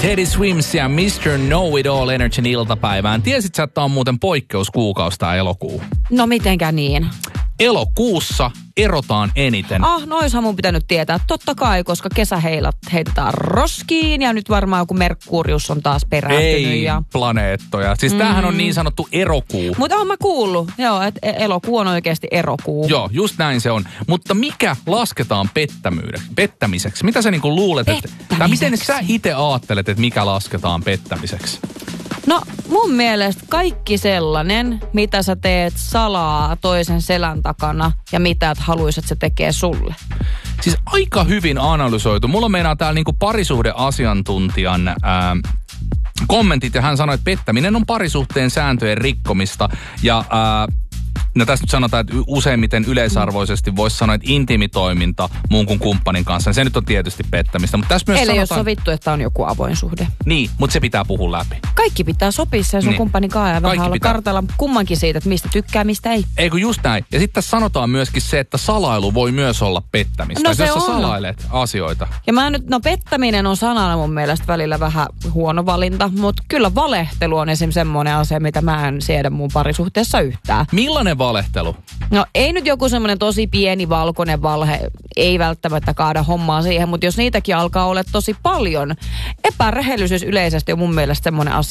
Teddy Swims ja Mr. Know-It-All Energyn iltapäivään. Tiesit sä, että on muuten poikkeuskuukausi tää elokuu? No mitenkä niin? Elokuussa erotaan eniten. No oishan mun pitänyt tietää. Totta kai, koska kesäheilat heitetään roskiin ja nyt varmaan joku Merkurius on taas perääntynyt. Ei planeettoja. Siis tämähän on niin sanottu erokuu. Mutta oon mä kuullut, joo, että elokuu on oikeasti erokuu. Joo, just näin se on. Mutta mikä lasketaan pettämiseksi? Mitä sä niinku luulet, tai miten sä itse ajattelet, että mikä lasketaan pettämiseksi? No mun mielestä kaikki sellainen, mitä sä teet salaa toisen selän takana ja mitä et haluisit, että se tekee sulle. Siis aika hyvin analysoitu. Mulla meinaa täällä niinku parisuhdeasiantuntijan kommentit ja hän sanoi, että pettäminen on parisuhteen sääntöjen rikkomista ja no tässä nyt sanotaan, että useimmiten yleisarvoisesti voisi sanoa, että intiimitoiminta muun kuin kumppanin kanssa. Se nyt on tietysti pettämistä. Mutta tässä myös eli sanotaan, jos sovittu, että on joku avoin suhde. Niin, mutta se pitää puhua läpi. Kaikki pitää sopia sen sun niin. kumppanin kanssa ja vähän olla pitää kartalla kummankin siitä, että mistä tykkää, mistä ei. Ei kun just näin. Ja sitten tässä sanotaan myöskin se, että salailu voi myös olla pettämistä. No se jos sä on. salailet asioita. Ja pettäminen on sanana mun mielestä välillä vähän huono valinta, mutta kyllä valehtelu on esimerkiksi semmoinen asia, mitä mä en siedä mun parisuhteessa yhtään. Millainen valehtelu? No ei nyt joku semmoinen tosi pieni valkoinen valhe, ei välttämättä kaada hommaa siihen, mutta jos niitäkin alkaa olla tosi paljon, epärehellisyys yleisesti on mun mielestä semmoinen asia,